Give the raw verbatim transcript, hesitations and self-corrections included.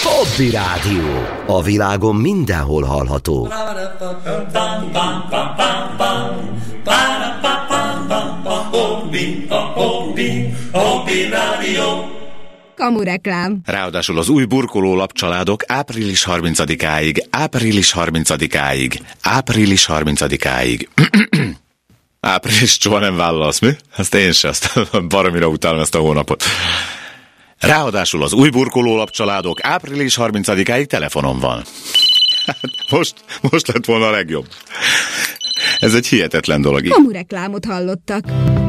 Hobby Rádió. A világon mindenhol hallható. Kamureklám. Ráadásul az új burkolólap családok április harmincadikáig, április harmincadikáig, április harmincadikáig. Április soha nem vállasz, mi? Ezt én se, azt baromira utálom ezt a hónapot. Ráadásul az új burkolólap családok április harmincadikáig telefonon van. Most, most lett volna a legjobb. Ez egy hihetetlen dolog. Kamureklámot hallottak.